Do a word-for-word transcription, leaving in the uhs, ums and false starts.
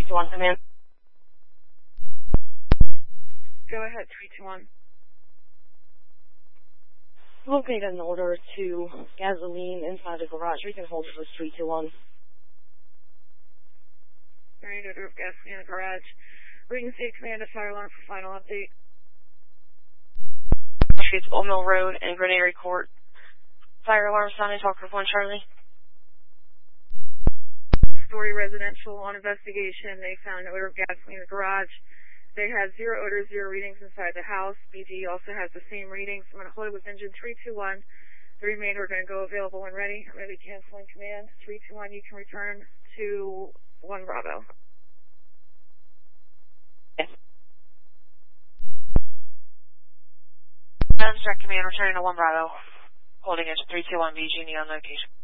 two one, command. Go ahead, three two one. Locate an order to gasoline inside the garage. We can hold it with three two one. Alright, order of gasoline in the garage. Reading state command to fire alarm for final update. Streets, Old Mill Road and Grenary Court. Fire alarm sounding, talk with one Charlie. Story residential on investigation. They found an odor of gasoline in the garage. They had zero odor, zero readings inside the house. B G also has the same readings. I'm going to hold it with engine three two one. The remainder are going to go available when ready. I'm going to be canceling command. three two one, you can return to one Bravo. Yes. Instruct command, returning to one Bravo. Holding engine three two one, B G on location.